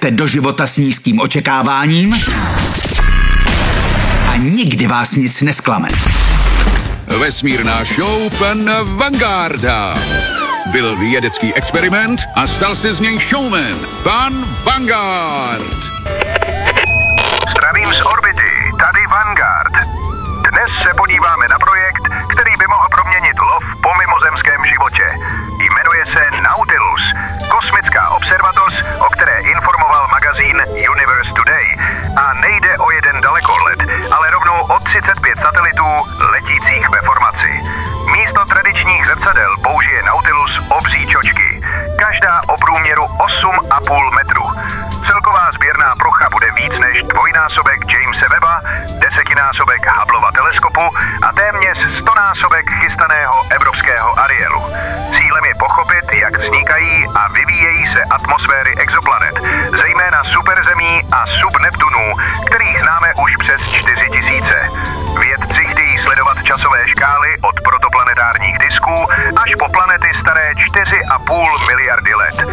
jdete do života s nízkým očekáváním a nikdy vás nic nesklame. Vesmírná show Pan Vangarda. Byl vědecký experiment a stal se z něj showman. Pan Vanguard. Zdravím z orbity, tady Vanguard. Dnes se podíváme na projekt, který by mohl proměnit lov po mimozemském životě. Jmenuje se Nautilus, kosmická observatoř, o které informoval magazín Universe Today. A nejde o jeden dalekohled, ale rovnou o 35 satelitů letících ve formaci. Místo tradičních zrcadel použije Nautilus obří čočky. Každá o průměru 8,5 metru. Celková sběrná plocha bude víc než dvojnásobek Jamese Webba, desetinásobek Hubbleova teleskopu a téměř 100násobek chystaného evropského Arielu. Cílem je pochopit, jak vznikají a vyvíjejí se atmosféry exoplanet, zejména superzemí a subneptunů, kterých známe už přes 4000. Vědci chtějí sledovat časové škály od protoplanetárních disků až po planety staré 4,5 miliardy let.